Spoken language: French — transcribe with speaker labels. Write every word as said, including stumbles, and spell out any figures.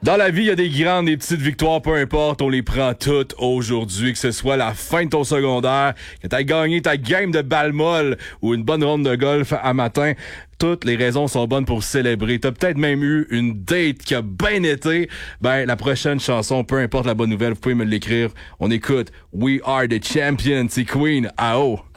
Speaker 1: Dans la vie, il y a des grandes, des petites victoires, peu importe, on les prend toutes aujourd'hui, que ce soit la fin de ton secondaire, que t'as gagné ta game de balle molle ou une bonne ronde de golf à matin. Toutes les raisons sont bonnes pour célébrer. T'as peut-être même eu une date qui a bien été. Ben, la prochaine chanson, peu importe la bonne nouvelle, vous pouvez me l'écrire. On écoute We Are the Champions, c'est Queen, A O.